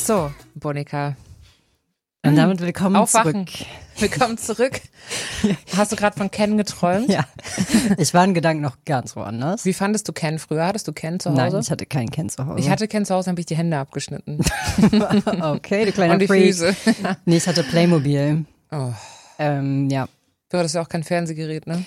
So, Bonika. Und damit willkommen Aufwachen. zurück. Willkommen zurück. Hast du gerade von Ken geträumt? Ja, ich war in Gedanken noch ganz woanders. Wie fandest du Ken früher? Hattest du Ken zu Hause? Nein, ich hatte keinen Ken zu Hause. Ich hatte Ken zu Hause, dann habe ich die Hände abgeschnitten. Okay, du kleiner Und die Freak. Füße. Nee, ich hatte Playmobil. Oh. Ja, Du hattest ja auch kein Fernsehgerät, ne?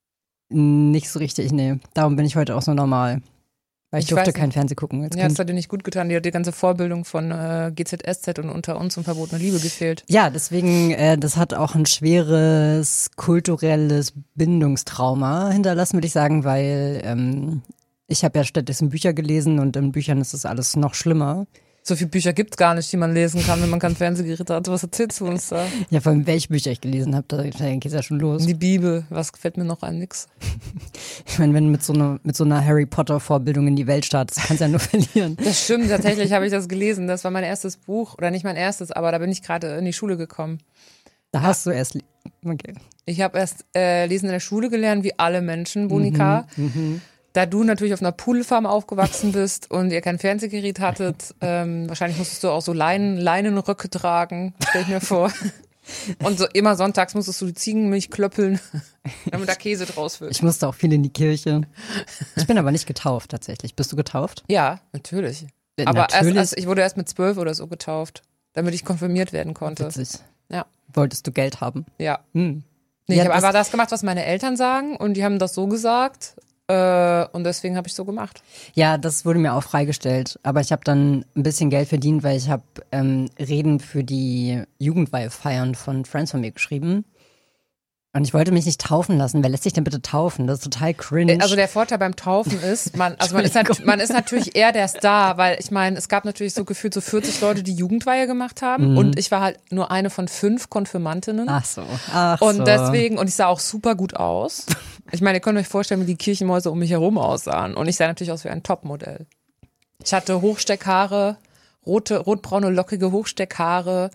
nicht so richtig, nee. Darum bin ich heute auch so normal. Weil ich durfte weiß kein Fernsehen gucken als Ja, das Kind. hat dir nicht gut getan. Dir hat die ganze Vorbildung von GZSZ und Unter uns und Verbotene Liebe gefehlt. Ja, deswegen, das hat auch ein schweres kulturelles Bindungstrauma hinterlassen, würde ich sagen, weil ich habe ja stattdessen Bücher gelesen und in Büchern ist das alles noch schlimmer. So viele Bücher gibt's gar nicht, die man lesen kann, wenn man kein Fernsehgerät hat. Was erzählst du uns da? Ja, vor allem welche Bücher ich gelesen habe, da geht's ja schon los. Die Bibel, was gefällt mir noch an? Nix. Ich meine, wenn du mit so einer Harry Potter Vorbildung in die Welt startest, kannst du ja nur verlieren. Das stimmt, tatsächlich habe ich das gelesen. Das war mein erstes Buch, oder nicht mein erstes, aber da bin ich gerade in die Schule gekommen. Da hast du erst, okay. Ich habe erst Lesen in der Schule gelernt, wie alle Menschen, Bonika. Da du natürlich auf einer Poolfarm aufgewachsen bist und ihr kein Fernsehgerät hattet, wahrscheinlich musstest du auch so Leinenröcke tragen, stell ich mir vor. Und so immer sonntags musstest du die Ziegenmilch klöppeln, damit da Käse draus wird. Ich musste auch viel in die Kirche. Ich bin aber nicht getauft tatsächlich. Bist du getauft? Ja, natürlich. Aber natürlich. ich wurde erst mit 12 oder so getauft, damit ich konfirmiert werden konnte. Witzig. Ja. Wolltest du Geld haben? Ja. Hm. Nee, Ja, ich habe das- einfach das gemacht, was meine Eltern sagen und die haben das so gesagt und deswegen habe ich so gemacht. Ja, das wurde mir auch freigestellt. Aber ich habe dann ein bisschen Geld verdient, weil ich habe Reden für die Jugendweihfeiern von Friends von mir geschrieben. Und ich wollte mich nicht taufen lassen. Wer lässt sich denn bitte taufen? Das ist total cringe. Also der Vorteil beim Taufen ist, man ist natürlich eher der Star, weil ich meine, es gab natürlich so gefühlt so 40 Leute, die Jugendweihe gemacht haben und ich war halt nur eine von 5 Konfirmandinnen. Ach so. Und deswegen, und ich sah auch super gut aus. Ich meine, ihr könnt euch vorstellen, wie die Kirchenmäuse um mich herum aussahen. Und ich sah natürlich aus wie ein Topmodell. Ich hatte Hochsteckhaare, rotbraune, lockige Hochsteckhaare,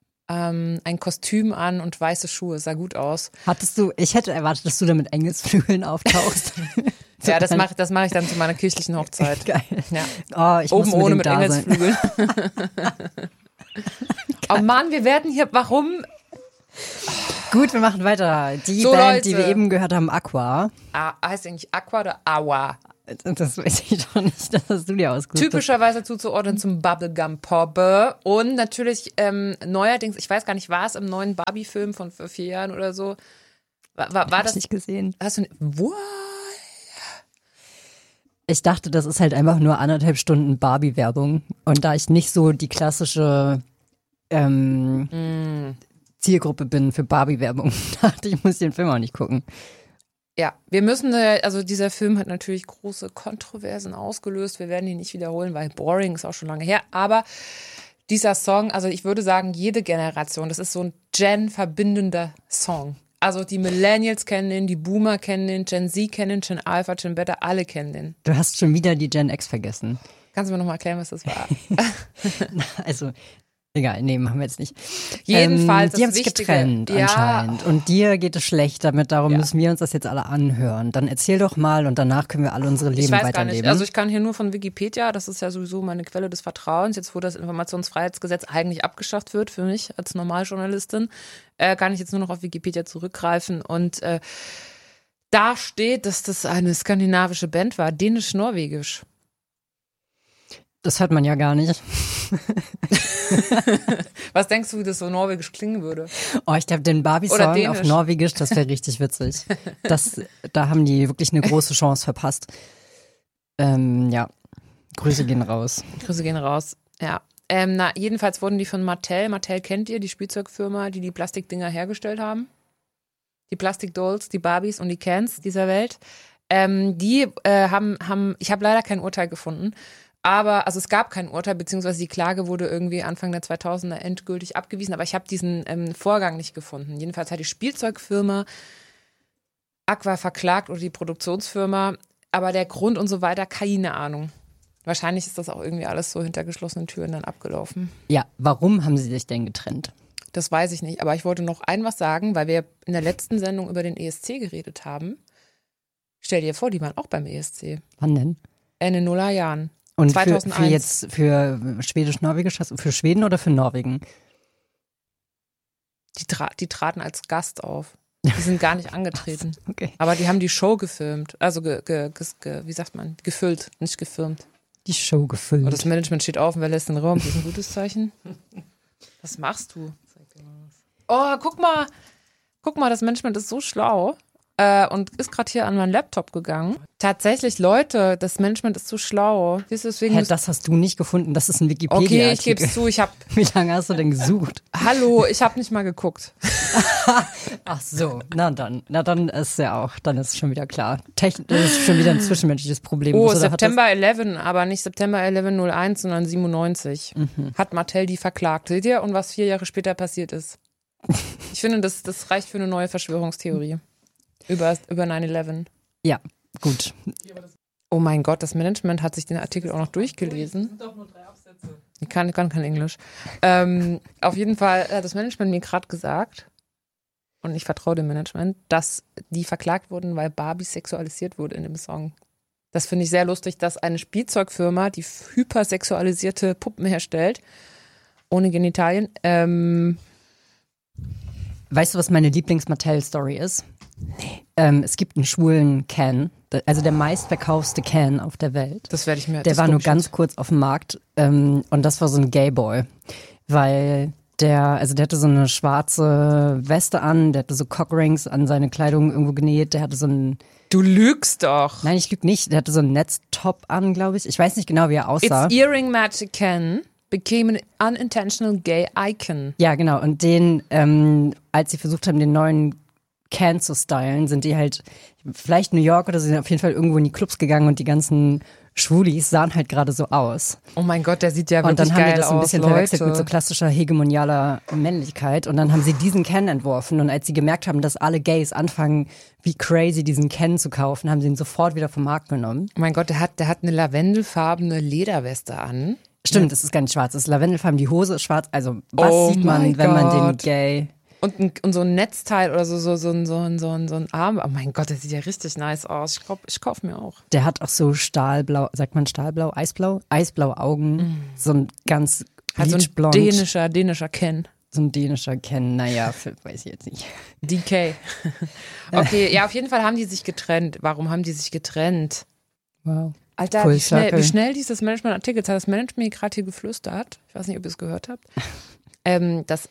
ein Kostüm an und weiße Schuhe. Sah gut aus. Ich hätte erwartet, dass du da mit Engelsflügeln auftauchst. Ja, das mach ich dann zu meiner kirchlichen Hochzeit. Geil. Ja. Oh, ich muss Oben ohne unbedingt mit da sein. Engelsflügeln. Oh Mann, wir werden hier, warum? Gut, wir machen weiter. Die So, Band, die Leute. wir eben gehört haben, Aqua. Heißt eigentlich Aqua oder Awa? Das weiß ich doch nicht, das hast du dir ausgesucht. Typischerweise zuzuordnen zum Bubblegum Pop. Und natürlich neuerdings, ich weiß gar nicht, war es im neuen Barbie-Film von vor 4 Jahren oder so? War Hab das ich nicht gesehen. Hast du what? Ich dachte, das ist halt einfach nur 1,5 Stunden Barbie-Werbung. Und da ich nicht so die klassische Zielgruppe bin für Barbie-Werbung, dachte ich, muss den Film auch nicht gucken. Ja, wir müssen, also dieser Film hat natürlich große Kontroversen ausgelöst. Wir werden ihn nicht wiederholen, weil boring ist auch schon lange her. Aber dieser Song, also ich würde sagen, jede Generation, das ist so ein Gen-verbindender Song. Also die Millennials kennen den, die Boomer kennen den, Gen Z kennen den, Gen Alpha, Gen Beta, alle kennen den. Du hast schon wieder die Gen X vergessen. Kannst du mir nochmal erklären, was das war? Also, egal, nee, machen wir jetzt nicht. Jedenfalls die haben das sich Wichtige. getrennt Ja. anscheinend. Und dir geht es schlecht damit, darum Ja. müssen wir uns das jetzt alle anhören. Dann erzähl doch mal und danach können wir alle unsere Leben Ich weiß gar weiterleben. nicht. Also ich kann hier nur von Wikipedia, das ist ja sowieso meine Quelle des Vertrauens, jetzt wo das Informationsfreiheitsgesetz eigentlich abgeschafft wird für mich als Normaljournalistin, kann ich jetzt nur noch auf Wikipedia zurückgreifen. Und da steht, dass das eine skandinavische Band war, dänisch-norwegisch. Das hört man ja gar nicht. Was denkst du, wie das so norwegisch klingen würde? Oh, ich glaube, den Oder Barbie-Song Dänisch. auf Norwegisch, das wäre richtig witzig. Da haben die wirklich eine große Chance verpasst. Ja, Grüße gehen raus. Grüße gehen raus. Ja. Jedenfalls wurden die von Mattel. Mattel kennt ihr, die Spielzeugfirma, die Plastikdinger hergestellt haben. Die Plastikdolls, die Barbies und die Cans dieser Welt. Die haben, ich habe leider kein Urteil gefunden, aber, also es gab kein Urteil, beziehungsweise die Klage wurde irgendwie Anfang der 2000er endgültig abgewiesen, aber ich habe diesen Vorgang nicht gefunden. Jedenfalls hat die Spielzeugfirma Aqua verklagt oder die Produktionsfirma, aber der Grund und so weiter, keine Ahnung. Wahrscheinlich ist das auch irgendwie alles so hinter geschlossenen Türen dann abgelaufen. Ja, warum haben sie sich denn getrennt? Das weiß ich nicht, aber ich wollte noch was sagen, weil wir in der letzten Sendung über den ESC geredet haben. Stell dir vor, die waren auch beim ESC. Wann denn? In den Nullerjahren. Und 2001. für Schwedisch-Norwegisch, für Schweden oder für Norwegen? Die traten als Gast auf. Die sind gar nicht angetreten. Okay. Aber die haben die Show gefilmt. Also, wie sagt man? Gefüllt, nicht gefilmt. Die Show gefüllt. Und das Management steht auf und wer lässt den Raum? Das ist ein gutes Zeichen. Was machst du? Oh, guck mal, das Management ist so schlau. Und ist gerade hier an meinen Laptop gegangen. Tatsächlich, Leute, das Management ist so schlau. Deswegen das hast du nicht gefunden, das ist ein Wikipedia-Artikel. Okay, ich gebe es zu, Wie lange hast du denn gesucht? Hallo, ich habe nicht mal geguckt. Ach so, na dann ist ja auch, dann ist schon wieder klar. Das ist schon wieder ein zwischenmenschliches Problem. Oh, September 11, aber nicht September 11/01, sondern 97. Hat Mattel die verklagt. Seht ihr? Und was 4 Jahre später passiert ist. Ich finde, das reicht für eine neue Verschwörungstheorie. Über 9/11. Ja, gut. Oh mein Gott, das Management hat sich den Artikel auch noch durchgelesen. Das sind doch nur 3 Absätze. Ich kann kein Englisch. Auf jeden Fall hat das Management mir gerade gesagt, und ich vertraue dem Management, dass die verklagt wurden, weil Barbie sexualisiert wurde in dem Song. Das finde ich sehr lustig, dass eine Spielzeugfirma, die hypersexualisierte Puppen herstellt, ohne Genitalien. Weißt du, was meine Lieblings-Mattel-Story ist? Nee. Es gibt einen schwulen Ken, also der meistverkaufste Ken auf der Welt. Das werde ich mir. Der war nur ganz kurz auf dem Markt und das war so ein Gayboy, weil der hatte so eine schwarze Weste an, der hatte so Cockrings an seine Kleidung irgendwo genäht, der hatte so ein... Du lügst doch. Nein, ich lüge nicht, der hatte so einen Netztop an, glaube ich. Ich weiß nicht genau, wie er aussah. It's Earring Magic Ken became an unintentional gay icon. Ja, genau. Und den, als sie versucht haben, den neuen Can zu stylen, sind die halt vielleicht New York oder sie sind auf jeden Fall irgendwo in die Clubs gegangen und die ganzen Schwulis sahen halt gerade so aus. Oh mein Gott, der sieht ja wirklich geil aus. Und dann haben die das so ein bisschen verwechselt Leute. mit so klassischer hegemonialer Männlichkeit und dann haben sie diesen Ken entworfen und als sie gemerkt haben, dass alle Gays anfangen, wie crazy diesen Ken zu kaufen, haben sie ihn sofort wieder vom Markt genommen. Oh mein Gott, der hat eine lavendelfarbene Lederweste an. Stimmt, das ist gar nicht schwarz, das ist lavendelfarben, die Hose ist schwarz, also was sieht man, wenn man den Gay... Und so ein Netzteil oder so ein Arm. Oh mein Gott, der sieht ja richtig nice aus. Ich kauf mir auch. Der hat auch so stahlblau, sagt man stahlblau, eisblaue Augen. So ein ganz bleachblond. So ein dänischer Ken. So ein dänischer Ken, naja, weiß ich jetzt nicht. DK. Okay, ja, auf jeden Fall haben die sich getrennt. Warum haben die sich getrennt? Wow. Alter, wie schnell dieses Management-Artikel, das Management mir gerade hier geflüstert. Ich weiß nicht, ob ihr es gehört habt. Dass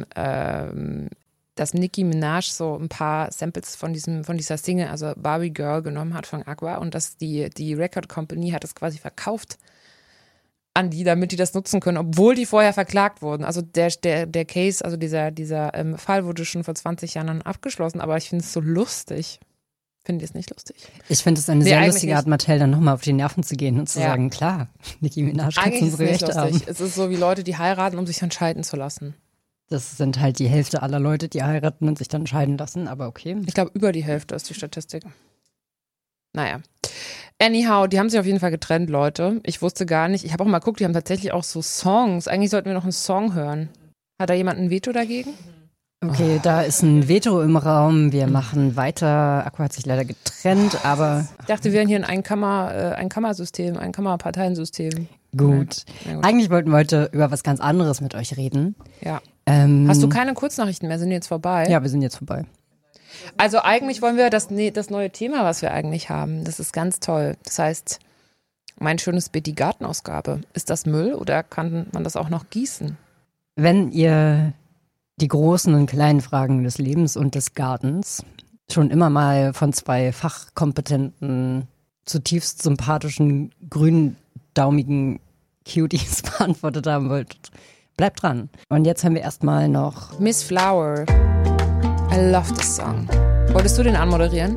dass Nicki Minaj so ein paar Samples von dieser Single, also Barbie Girl, genommen hat von Aqua und dass die Record Company hat es quasi verkauft an die, damit die das nutzen können, obwohl die vorher verklagt wurden. Also der Case, also dieser Fall wurde schon vor 20 Jahren dann abgeschlossen, aber ich finde es so lustig. Finde ich es nicht lustig? Ich finde es eine sehr lustige Art, Mattel dann nochmal auf die Nerven zu gehen und zu sagen, klar, Nicki Minaj kann unsere Rechte haben. Es ist so wie Leute, die heiraten, um sich dann scheiden zu lassen. Das sind halt die Hälfte aller Leute, die heiraten und sich dann scheiden lassen, aber okay. Ich glaube, über die Hälfte ist die Statistik. Naja. Anyhow, die haben sich auf jeden Fall getrennt, Leute. Ich wusste gar nicht, ich habe auch mal geguckt, die haben tatsächlich auch so Songs. Eigentlich sollten wir noch einen Song hören. Hat da jemand ein Veto dagegen? Okay, da ist ein Veto im Raum. Wir machen weiter. Aqua hat sich leider getrennt, aber... Ich dachte, wir wären hier ein Kammersystem, ein Kammerparteiensystem. Gut. Nein, Eigentlich wollten wir heute über was ganz anderes mit euch reden. Ja. Hast du keine Kurznachrichten mehr? Sind die jetzt vorbei? Ja, wir sind jetzt vorbei. Also eigentlich wollen wir das neue Thema, was wir eigentlich haben. Das ist ganz toll. Das heißt, mein schönes Bild, die Gartenausgabe. Ist das Müll oder kann man das auch noch gießen? Wenn ihr die großen und kleinen Fragen des Lebens und des Gartens schon immer mal von 2 fachkompetenten, zutiefst sympathischen, gründaumigen Cuties beantwortet haben wollt, bleibt dran. Und jetzt haben wir erstmal noch Miss Flower. I love this song. Wolltest du den anmoderieren?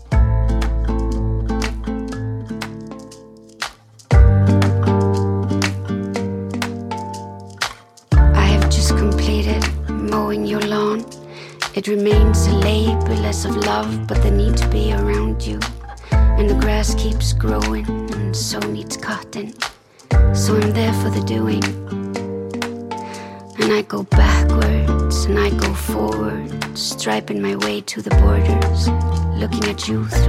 I have just completed mowing your lawn. It remains a label of love, but the need to be around you. And the grass keeps growing, and so needs cutting. So I'm there for the doing. And I go backwards, and I go forward, striping my way to the borders, looking at you through